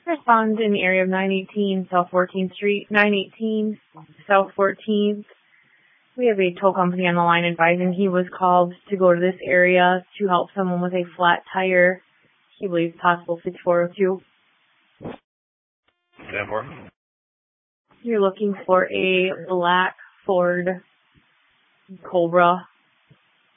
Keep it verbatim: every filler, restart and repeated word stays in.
Respond in the area of nine eighteen South fourteenth Street, nine eighteen South fourteenth. We have a tow company on the line advising he was called to go to this area to help someone with a flat tire. He believes possible fifty-four oh two. ten four. You're looking for a black Ford Cobra